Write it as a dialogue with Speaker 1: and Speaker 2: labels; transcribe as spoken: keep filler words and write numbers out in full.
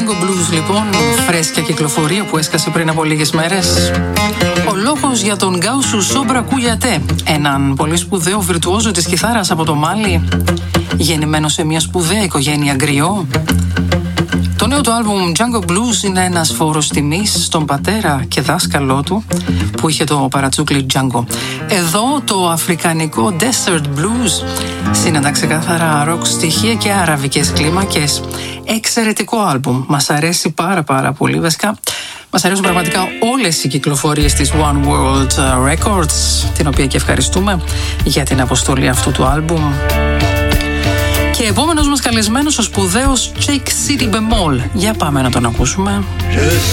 Speaker 1: Django Blues λοιπόν, φρέσκια κυκλοφορία που έσκασε πριν από λίγες μέρες. Ο λόγος για τον Γκάουσου Σόμπρα Κουγιατέ, έναν πολύ σπουδαίο βιρτουόζο της κιθάρας από το Μάλι, γεννημένο σε μια σπουδαία οικογένεια γκριό. Το νέο του άλμπουμ Django Blues είναι ένας φόρος τιμής στον πατέρα και δάσκαλό του που είχε το παρατσούκλι Django. Εδώ το αφρικανικό Desert Blues συναντά ξεκάθαρα ροκ στοιχεία και αραβικές κλίμακες. Εξαιρετικό άλμπουμ, μας αρέσει πάρα πάρα πολύ. Βασικά μας αρέσουν πραγματικά όλες οι κυκλοφορίες της One World Records, την οποία και ευχαριστούμε για την αποστολή αυτού του άλμπουμ. Και επόμενος μας καλεσμένος ο σπουδαίος Cheik City Bemol. Για πάμε να τον ακούσουμε.